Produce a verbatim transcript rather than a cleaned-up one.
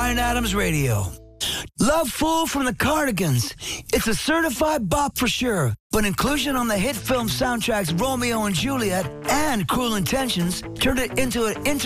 Bryan Adams Radio. Love Fool from the Cardigans. It's a certified bop for sure, but inclusion on the hit film soundtracks Romeo and Juliet and Cruel Intentions turned it into an inter